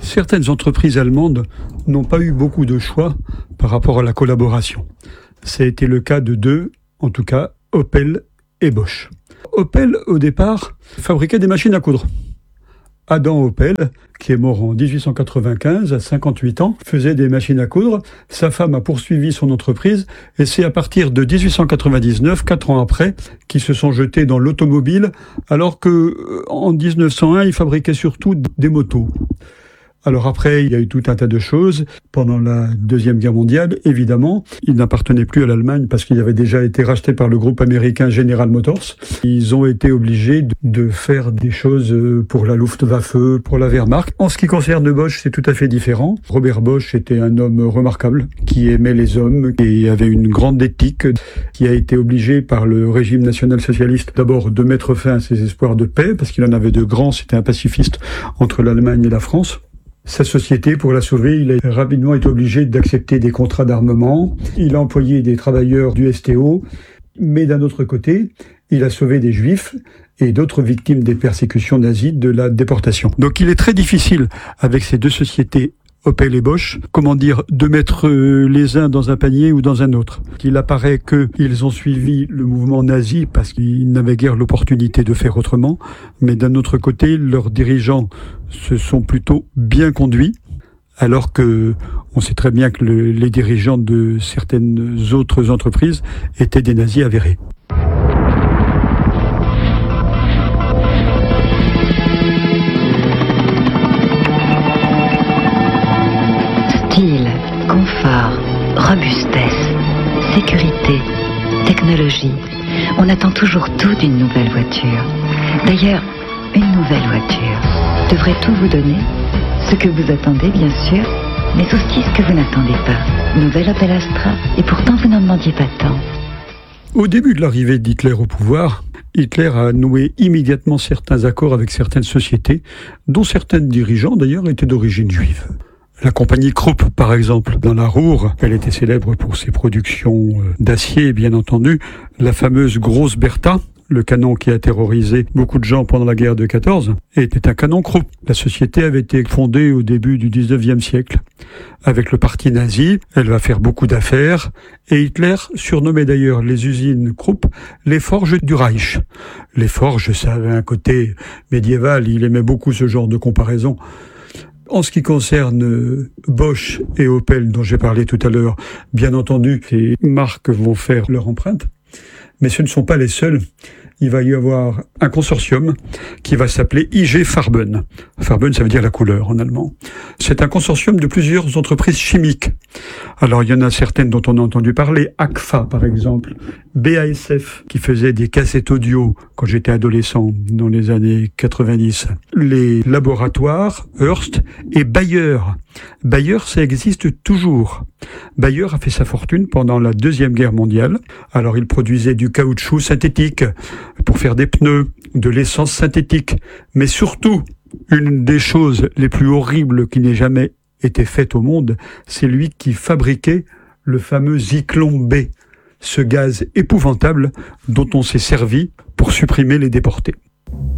Certaines entreprises allemandes n'ont pas eu beaucoup de choix par rapport à la collaboration. Ça a été le cas de deux, en tout cas, Opel et Bosch. Opel, au départ, fabriquait des machines à coudre. Adam Opel, qui est mort en 1895, à 58 ans, faisait des machines à coudre. Sa femme a poursuivi son entreprise et c'est à partir de 1899, 4 ans après, qu'ils se sont jetés dans l'automobile, alors que en 1901, ils fabriquaient surtout des motos. Alors après, il y a eu tout un tas de choses. Pendant la Deuxième Guerre mondiale, évidemment, ils n'appartenaient plus à l'Allemagne parce qu'ils avaient déjà été rachetés par le groupe américain General Motors. Ils ont été obligés de faire des choses pour la Luftwaffe, pour la Wehrmacht. En ce qui concerne Bosch, c'est tout à fait différent. Robert Bosch était un homme remarquable qui aimait les hommes et avait une grande éthique, qui a été obligé par le régime national-socialiste d'abord de mettre fin à ses espoirs de paix parce qu'il en avait de grands. C'était un pacifiste entre l'Allemagne et la France. Sa société, pour la sauver, il a rapidement été obligé d'accepter des contrats d'armement. Il a employé des travailleurs du STO, mais d'un autre côté, il a sauvé des juifs et d'autres victimes des persécutions nazies de la déportation. Donc il est très difficile, avec ces deux sociétés, Opel et Bosch, de mettre les uns dans un panier ou dans un autre. Il apparaît qu'ils ont suivi le mouvement nazi parce qu'ils n'avaient guère l'opportunité de faire autrement, mais d'un autre côté, leurs dirigeants se sont plutôt bien conduits, alors que on sait très bien que les dirigeants de certaines autres entreprises étaient des nazis avérés. Confort, robustesse, sécurité, technologie. On attend toujours tout d'une nouvelle voiture. D'ailleurs, une nouvelle voiture devrait tout vous donner, ce que vous attendez bien sûr, mais aussi ce que vous n'attendez pas. Nouvelle Opel Astra, et pourtant vous n'en demandiez pas tant. Au début de l'arrivée d'Hitler au pouvoir, Hitler a noué immédiatement certains accords avec certaines sociétés, dont certains dirigeants d'ailleurs étaient d'origine juive. La compagnie Krupp, par exemple, dans la Ruhr, elle était célèbre pour ses productions d'acier, bien entendu. La fameuse Grosse Bertha, le canon qui a terrorisé beaucoup de gens pendant la guerre de 14, était un canon Krupp. La société avait été fondée au début du 19e siècle. Avec le parti nazi, elle va faire beaucoup d'affaires, et Hitler surnommait d'ailleurs les usines Krupp les forges du Reich. Les forges, ça avait un côté médiéval, il aimait beaucoup ce genre de comparaison. En ce qui concerne Bosch et Opel, dont j'ai parlé tout à l'heure, bien entendu, ces marques vont faire leur empreinte, mais ce ne sont pas les seules. Il va y avoir un consortium qui va s'appeler IG Farben. Farben, ça veut dire la couleur en allemand. C'est un consortium de plusieurs entreprises chimiques. Alors, il y en a certaines dont on a entendu parler. Agfa, par exemple. BASF, qui faisait des cassettes audio quand j'étais adolescent, dans les années 90. Les laboratoires, Hearst et Bayer. Bayer, ça existe toujours. Bayer a fait sa fortune pendant la Deuxième Guerre mondiale. Alors, il produisait du caoutchouc synthétique pour faire des pneus, de l'essence synthétique. Mais surtout, une des choses les plus horribles qui n'ait jamais été faite au monde, c'est lui qui fabriquait le fameux Zyklon B, ce gaz épouvantable dont on s'est servi pour supprimer les déportés.